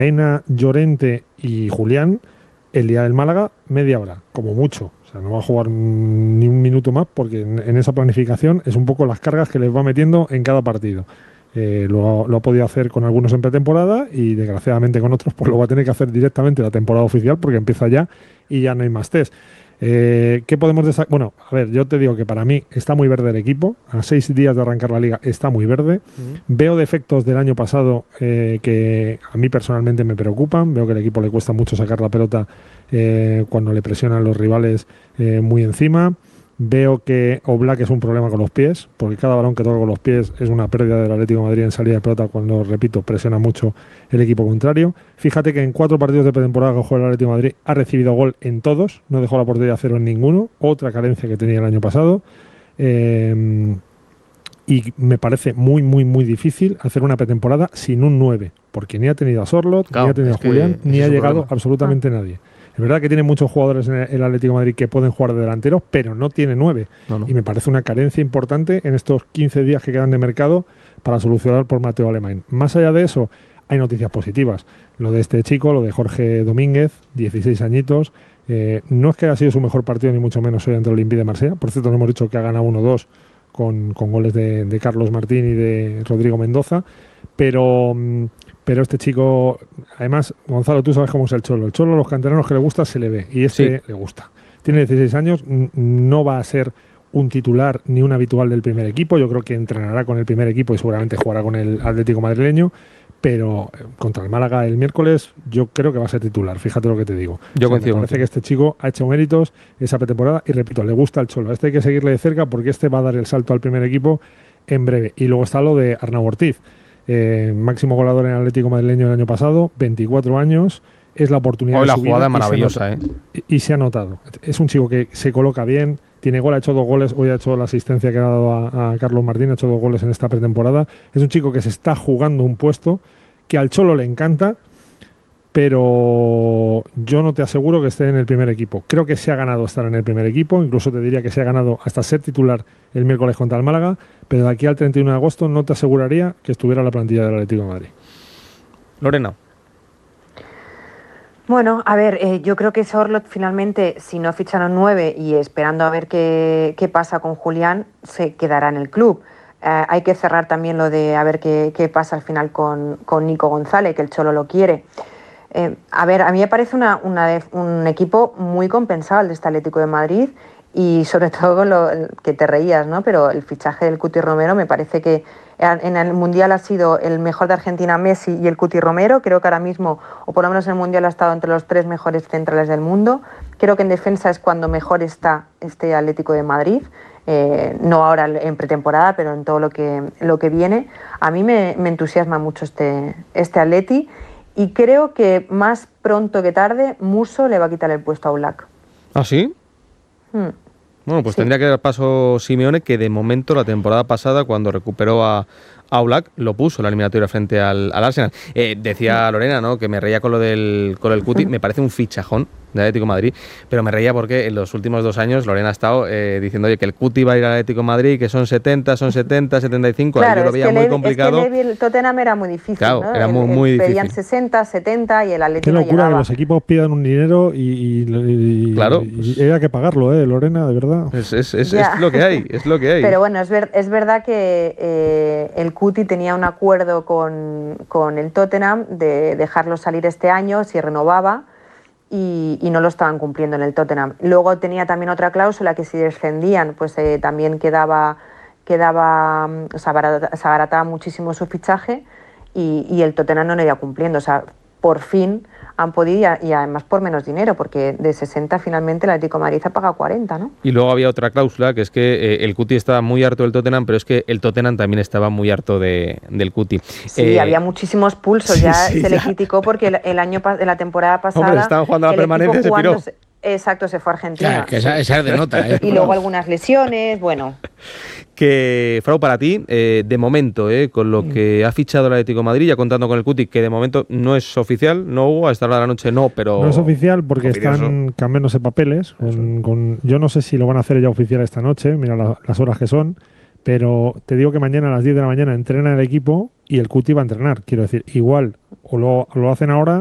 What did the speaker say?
Reina, Llorente y Julián, el día del Málaga, media hora, como mucho. O sea, no va a jugar ni un minuto más porque en esa planificación es un poco las cargas que les va metiendo en cada partido. Lo ha podido hacer con algunos en pretemporada y desgraciadamente con otros pues lo va a tener que hacer directamente la temporada oficial porque empieza ya y ya no hay más test. ¿Qué podemos destacar? Bueno, a ver, yo te digo que para mí está muy verde el equipo. A 6 días de arrancar la liga está muy verde. Veo defectos del año pasado que a mí personalmente me preocupan. Veo que al equipo le cuesta mucho sacar la pelota cuando le presionan los rivales muy encima. Veo que Oblak es un problema con los pies, porque cada balón que toca con los pies es una pérdida del Atlético de Madrid en salida de pelota cuando, repito, presiona mucho el equipo contrario. Fíjate que en 4 partidos de pretemporada que juega el Atlético de Madrid ha recibido gol en todos, no dejó la portería a cero en ninguno, otra carencia que tenía el año pasado. Y me parece muy, muy, muy difícil hacer una pretemporada sin un 9, porque ni ha tenido a Sorlot, Claro, ni ha tenido a Julián, ni ha llegado absolutamente nadie. Es verdad que tiene muchos jugadores en el Atlético de Madrid que pueden jugar de delanteros, pero no tiene 9. No. Y me parece una carencia importante en estos 15 días que quedan de mercado para solucionar por Mateo Alemán. Más allá de eso, hay noticias positivas. Lo de este chico, lo de Jorge Domínguez, 16 añitos. No es que haya sido su mejor partido, ni mucho menos hoy ante el Olympique de Marsella. Por cierto, no hemos dicho que ha ganado 1-2 con goles de Carlos Martín y de Rodrigo Mendoza. Pero este chico, además, Gonzalo, tú sabes cómo es el Cholo. El Cholo, los canteranos que le gusta, se le ve. Y le gusta. Tiene 16 años, no va a ser un titular ni un habitual del primer equipo. Yo creo que entrenará con el primer equipo y seguramente jugará con el Atlético madrileño. Pero contra el Málaga el miércoles yo creo que va a ser titular, fíjate lo que te digo. Yo coincido. Me parece que este chico ha hecho méritos esa pretemporada y repito, le gusta el Cholo. Este hay que seguirle de cerca porque este va a dar el salto al primer equipo en breve. Y luego está lo de Arnau Ortiz, máximo goleador en el Atlético madrileño el año pasado, 24 años, es la oportunidad de su vida. Hoy la jugada maravillosa, y se ha notado. Es un chico que se coloca bien, tiene gol, ha hecho 2 goles, hoy ha hecho la asistencia que ha dado a Carlos Martín, ha hecho 2 goles en esta pretemporada. Es un chico que se está jugando un puesto que al Cholo le encanta, pero yo no te aseguro que esté en el primer equipo. Creo que se ha ganado estar en el primer equipo, incluso te diría que se ha ganado hasta ser titular el miércoles contra el Málaga, pero de aquí al 31 de agosto no te aseguraría que estuviera en la plantilla del Atlético de Madrid. Lorena. Bueno, a ver, yo creo que Sorlot finalmente, si no ficharon 9 y esperando a ver qué pasa con Julián, se quedará en el club. Hay que cerrar también lo de a ver qué pasa al final con Nico González, que el Cholo lo quiere. A ver, a mí me parece un equipo muy compensado el de este Atlético de Madrid y sobre todo que te reías, ¿no? Pero el fichaje del Cuti Romero me parece que en el Mundial ha sido el mejor de Argentina, Messi y el Cuti Romero. Creo que ahora mismo, o por lo menos en el Mundial, ha estado entre los 3 mejores centrales del mundo. Creo que en defensa es cuando mejor está este Atlético de Madrid. No ahora en pretemporada, pero en todo lo que viene. A mí me entusiasma mucho este Atleti y creo que más pronto que tarde Musso le va a quitar el puesto a Oblak. ¿Ah, sí? Bueno, pues sí. Tendría que dar paso Simeone, que de momento la temporada pasada, cuando recuperó a Oblak, lo puso en la eliminatoria frente al Arsenal. Decía Lorena, ¿no?, que me reía con lo del Cuti. Me parece un fichajón de Atlético de Madrid, pero me reía porque en los últimos 2 años Lorena ha estado diciendo, oye, que el Cuti va a ir al Atlético de Madrid, que son 75, claro, yo lo veía muy complicado. Es que el Tottenham era muy difícil, claro, ¿no? Era muy difícil. Pedían 60, 70 y el Atlético no llegaba. Qué locura que los equipos pidan un dinero y claro. Y hay que pagarlo, Lorena, de verdad. Es lo que hay, es lo que hay. Pero bueno, es verdad que el Cuti tenía un acuerdo con el Tottenham de dejarlo salir este año si renovaba y no lo estaban cumpliendo en el Tottenham. Luego tenía también otra cláusula que si descendían pues también quedaba se abarataba muchísimo su fichaje y el Tottenham no lo iba cumpliendo. O sea, por fin han podido, y además por menos dinero, porque de 60 finalmente el Atlético de Madrid ha pagado 40, ¿no? Y luego había otra cláusula, que es que el Cuti estaba muy harto del Tottenham, pero es que el Tottenham también estaba muy harto del Cuti. Sí, había muchísimos pulsos, se le criticó porque la temporada pasada... Hombre, estaban jugando a la permanencia, se piró. Exacto, se fue a Argentina. Claro, que esa es de nota, Y luego algunas lesiones, bueno... Que, Frau, para ti, de momento, con lo que ha fichado el Atlético de Madrid, ya contando con el Cuti, que de momento no es oficial, no hubo, a esta hora de la noche no, pero... No es oficial porque están cambiándose papeles. Yo no sé si lo van a hacer ya oficial esta noche, mira las horas que son, Pero te digo que mañana a las 10 de la mañana entrena el equipo y el Cuti va a entrenar. Quiero decir, igual o lo hacen ahora